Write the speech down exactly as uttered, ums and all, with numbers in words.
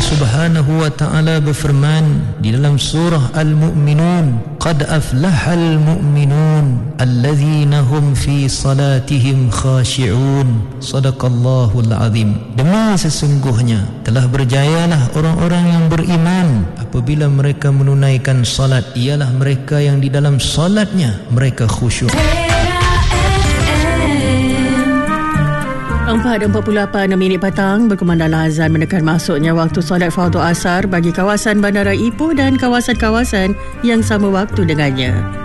Subhanahu wa ta'ala berfirman di dalam surah Al-Mu'minun, qad aflahal mu'minun allazina hum fi salatihim khashi'un. Sadaqallahul azim. Demi sesungguhnya telah berjayalah orang-orang yang beriman apabila mereka menunaikan salat, ialah mereka yang di dalam salatnya mereka khusyuk. Empat empat puluh lapan minit petang, berkumandanglah azan menekan masuknya waktu solat fardu asar bagi kawasan Bandara Ipoh dan kawasan-kawasan yang sama waktu dengannya.